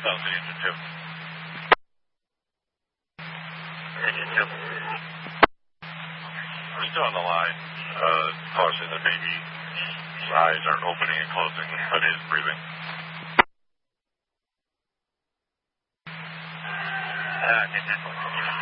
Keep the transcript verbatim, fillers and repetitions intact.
South Engine two. Engine two. We're still on the line. Uh, caution that maybe eyes aren't opening and closing, but it is breathing. Uh,